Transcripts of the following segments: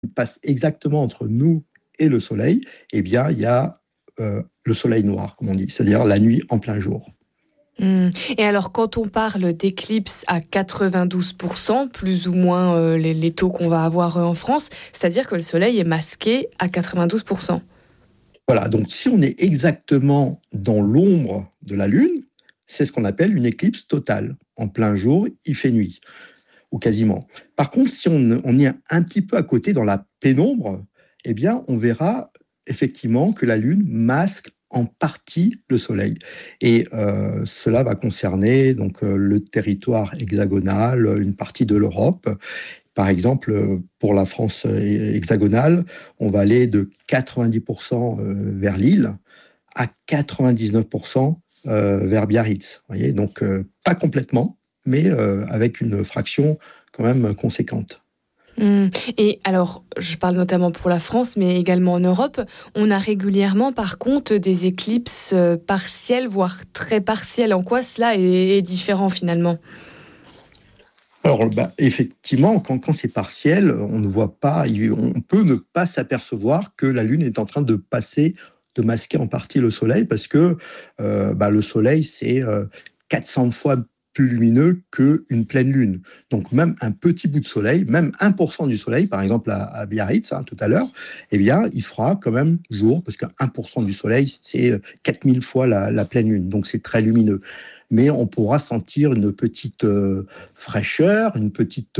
passe exactement entre nous et le soleil, eh bien, il y a le soleil noir, comme on dit, c'est-à-dire la nuit en plein jour. Et alors, quand on parle d'éclipse à 92%, plus ou moins les taux qu'on va avoir en France, c'est-à-dire que le soleil est masqué à 92%. Voilà, donc si on est exactement dans l'ombre de la Lune, c'est ce qu'on appelle une éclipse totale. En plein jour, il fait nuit, ou quasiment. Par contre, si on est un petit peu à côté dans la pénombre, eh bien, on verra effectivement que la Lune masque en partie le Soleil. Et cela va concerner donc, le territoire hexagonal, une partie de l'Europe. Par exemple, pour la France hexagonale, on va aller de 90% vers Lille à 99% vers Biarritz. Vous voyez, donc pas complètement, mais avec une fraction quand même conséquente. Et alors, je parle notamment pour la France, mais également en Europe, on a régulièrement, par contre, des éclipses partielles, voire très partielles. En quoi cela est différent finalement ? Alors, effectivement, quand c'est partiel, on ne voit pas, on peut ne pas s'apercevoir que la Lune est en train de masquer en partie le Soleil, parce que le Soleil, c'est 400 fois plus lumineux qu'une pleine Lune. Donc, même un petit bout de Soleil, même 1% du Soleil, par exemple à Biarritz, tout à l'heure, eh bien, il fera quand même jour, parce que 1% du Soleil, c'est 4000 fois la pleine Lune. Donc, c'est très lumineux. Mais on pourra sentir une petite fraîcheur, une petite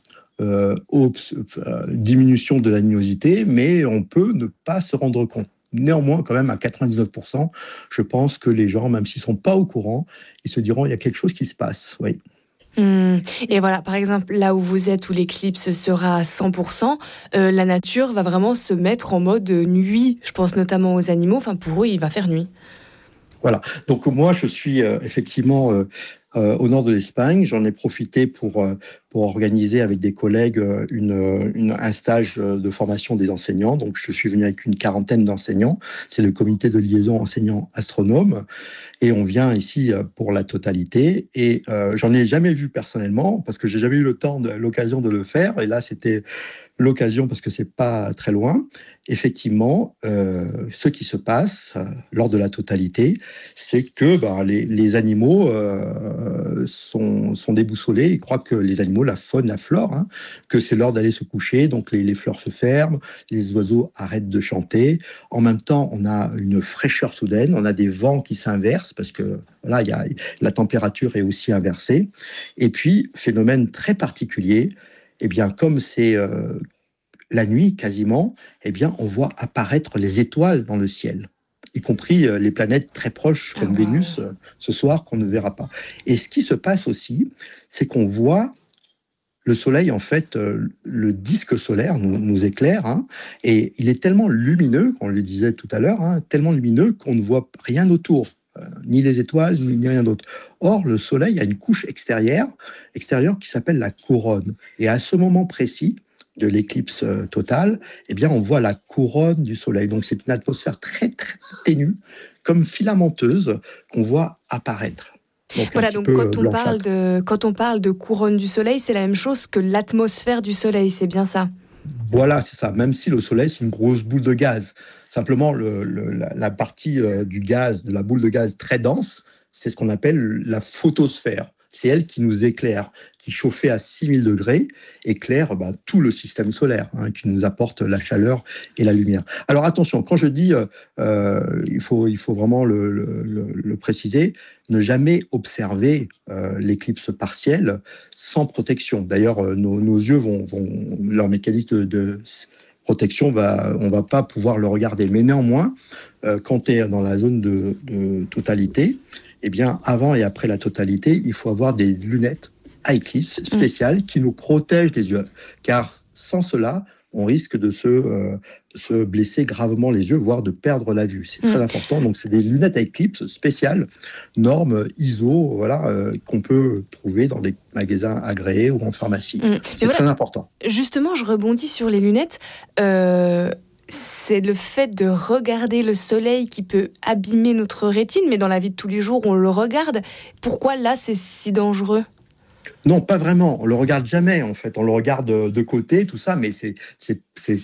diminution de la luminosité, mais on peut ne pas se rendre compte. Néanmoins, quand même, à 99%, je pense que les gens, même s'ils ne sont pas au courant, ils se diront il y a quelque chose qui se passe. Oui. Et voilà, par exemple, là où vous êtes, où l'éclipse sera à 100%, la nature va vraiment se mettre en mode nuit. Je pense notamment aux animaux. Enfin, pour eux, il va faire nuit. Voilà. Donc moi, je suis effectivement au nord de l'Espagne. J'en ai profité pour organiser avec des collègues un stage de formation des enseignants. Donc je suis venu avec une quarantaine d'enseignants. C'est le comité de liaison enseignants-astronomes. Et on vient ici pour la totalité. Et j'en ai jamais vu personnellement parce que j'ai jamais eu l'occasion de le faire. Et là, c'était l'occasion parce que c'est pas très loin. Effectivement, ce qui se passe lors de la totalité, c'est que les animaux sont déboussolés. Ils croient que les animaux, la faune, la flore, que c'est l'heure d'aller se coucher. Donc les fleurs se ferment, les oiseaux arrêtent de chanter. En même temps, on a une fraîcheur soudaine, on a des vents qui s'inversent parce que là, la température est aussi inversée. Et puis, phénomène très particulier, eh bien, comme c'est la nuit quasiment, eh bien, on voit apparaître les étoiles dans le ciel, y compris les planètes très proches comme Vénus ce soir qu'on ne verra pas. Et ce qui se passe aussi, c'est qu'on voit le Soleil, en fait, le disque solaire nous éclaire, et il est tellement lumineux, qu'on le disait tout à l'heure, tellement lumineux qu'on ne voit rien autour. Ni les étoiles, ni rien d'autre. Or, le Soleil a une couche extérieure qui s'appelle la couronne. Et à ce moment précis de l'éclipse totale, eh bien, on voit la couronne du Soleil. Donc, c'est une atmosphère très, très ténue, comme filamenteuse, qu'on voit apparaître. Donc, Voilà, donc quand on parle de couronne du Soleil, c'est la même chose que l'atmosphère du Soleil, c'est bien ça ? Voilà, c'est ça. Même si le Soleil, c'est une grosse boule de gaz. Simplement, la partie du gaz, de la boule de gaz très dense, c'est ce qu'on appelle la photosphère. C'est elle qui nous éclaire, qui chauffée à 6000 degrés, éclaire tout le système solaire, qui nous apporte la chaleur et la lumière. Alors attention, quand je dis, il faut vraiment le préciser, ne jamais observer l'éclipse partielle sans protection. D'ailleurs, nos yeux leur mécanisme de protection, on va pas pouvoir le regarder. Mais néanmoins, quand tu es dans la zone de totalité, eh bien, avant et après la totalité, il faut avoir des lunettes à éclipse spéciales qui nous protègent les yeux. Car sans cela, on risque de se blesser gravement les yeux, voire de perdre la vue. C'est très important. Donc, c'est des lunettes à éclipse spéciales, normes ISO, qu'on peut trouver dans des magasins agréés ou en pharmacie. C'est très important. Justement, je rebondis sur les lunettes. C'est le fait de regarder le soleil qui peut abîmer notre rétine, mais dans la vie de tous les jours, on le regarde. Pourquoi là, c'est si dangereux ? Non, pas vraiment. On le regarde jamais, en fait. On le regarde de côté, tout ça, mais c'est